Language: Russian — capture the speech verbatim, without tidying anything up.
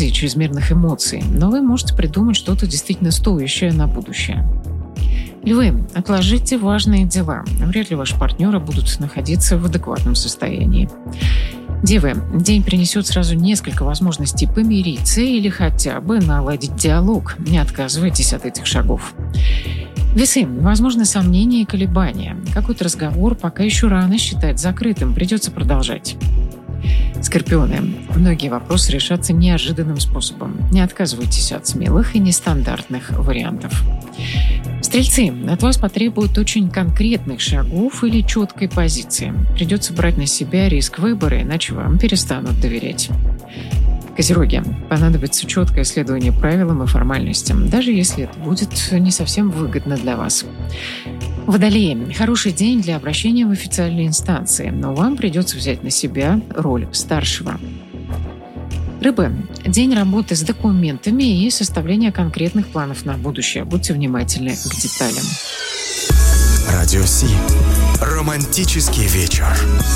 иллюзий, чрезмерных эмоций, но вы можете придумать что-то действительно стоящее на будущее. Львы, отложите важные дела. Вряд ли ваши партнеры будут находиться в адекватном состоянии. Девы, день принесет сразу несколько возможностей помириться или хотя бы наладить диалог. Не отказывайтесь от этих шагов. Весы, возможны сомнения и колебания. Какой-то разговор пока еще рано считать закрытым, придется продолжать. Скорпионы, многие вопросы решатся неожиданным способом. Не отказывайтесь от смелых и нестандартных вариантов. Стрельцы, от вас потребуют очень конкретных шагов или четкой позиции. Придется брать на себя риск выбора, иначе вам перестанут доверять. Козероги, понадобится четкое следование правилам и формальностям, даже если это будет не совсем выгодно для вас. Водолеи, хороший день для обращения в официальные инстанции, но вам придется взять на себя роль старшего. Рыбы, день работы с документами и составления конкретных планов на будущее. Будьте внимательны к деталям. Радио Си. Романтический вечер.